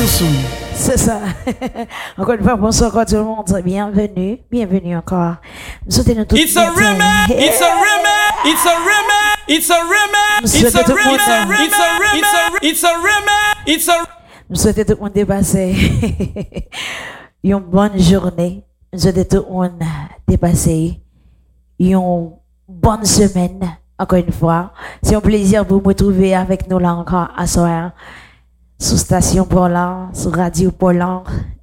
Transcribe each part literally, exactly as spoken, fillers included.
C'est ça. Encore une fois, bonsoir encore tout le monde. Bienvenue. Bienvenue encore. Nous souhaitons tout It's a remix. It's a remix. It's a remix. It's a remix. It's a remix. It's a remix. It's a remix. It's a Nous souhaitons tout le monde dépasser une bonne journée. Nous souhaitons tout le monde dépasser une bonne semaine. Encore une fois, c'est un plaisir de vous retrouver avec nous là encore à soir. Sous Station Polar, sur Radio Polar,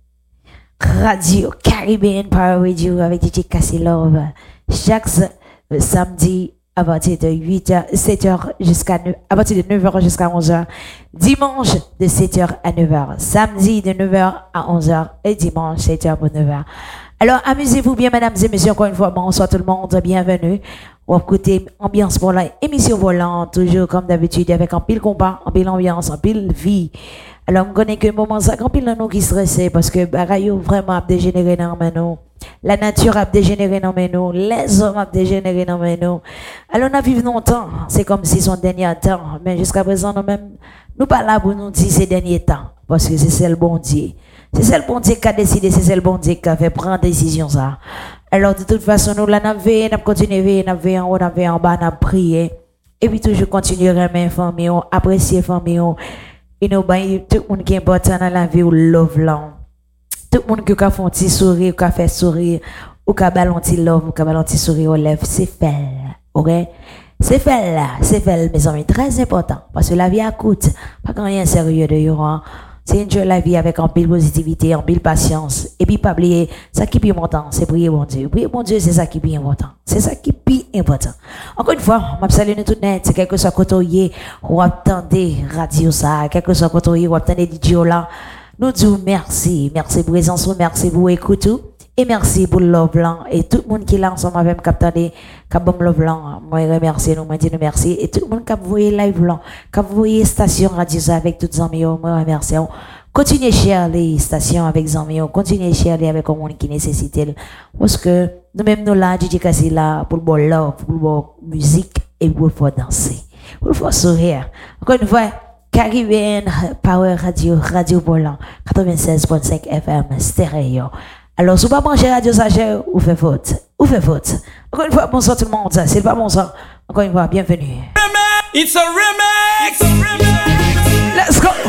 Radio Caribbean Power Radio avec D J Cassie Love. Chaque euh, samedi à partir de huit heures, sept heures jusqu'à neuf, à partir de neuf heures jusqu'à onze heures. Dimanche de sept heures à neuf heures. Samedi de neuf heures à onze heures et dimanche sept heures pour neuf heures. Alors amusez-vous bien mesdames et messieurs, encore une fois, bonsoir tout le monde, bienvenue. On va écouter ambiance pour la émission volante, toujours comme d'habitude, avec un pile combat, un pile ambiance, un pile vie. Alors, on connaît que le moment, ça, quand pile de nous qui stressent, parce que, bagaille, vraiment, a dégénéré dans nous. La nature a dégénéré dans nous. Les hommes a dégénéré dans nous. Alors, on a vécu longtemps. C'est comme si son dernier temps. Mais jusqu'à présent, nous même, nous pas là pour nous dire ces derniers temps. Parce que c'est le bon Dieu. C'est le bon Dieu qui a décidé, c'est le bon Dieu qui a fait prendre décision, ça. Alors, de toute façon, nous, là, nous avons continué, nous avons en haut, nous avons en bas, nous avons prié. Et puis, toujours continuer à m'informer, apprécier la famille. Et nous, ben, tout le monde qui est important dans la vie, ou love là. Tout le monde qui a fait un petit sourire, qui a fait sourire, ou qui a balancé love, ou qui a balancé sourire aux lèvres, c'est fait. Ok? C'est fait là, c'est fait, mes amis, très important. Parce que la vie a coûte. Pas quand rien sérieux de yon. C'est une joie la vie avec un pile positivité, un pile patience. Et puis, pas oublier, ça qui est plus important, c'est prier mon Dieu. Prier mon Dieu, c'est ça qui est plus important. C'est ça qui est plus important. Encore une fois, je salue tout net, c'est quelque chose côté ou attendez radio ça, quelque chose côté ou attendez D J là. Nous disons merci, merci pour présence, merci pour écoute et merci pour le love blanc et tout le monde qui est là ensemble avec captandé capom love blanc. Moi remercie nous, moi dis nous merci et tout le monde qui voyé live blanc, qui voyé station radio ça avec toutes les amis, moi remercie. Continuez cher les stations avec les amis, continuez cher les avec le monde qui nécessite parce que nous même nous là D J Cassie là pour le bon love, pour le bon musique et pour le faire danser, pour le faire sourire. Encore une fois Caribbean Power Radio, Radio Polar, quatre-vingt-seize virgule cinq F M stéréo. Alors, si vous ne pas brancher Radio Sachet, vous faites faute. Vous faites faute. Encore une fois, bonsoir tout le monde. C'est pas bonsoir. Encore une fois, bienvenue. It's a remix. It's a remix. Let's go.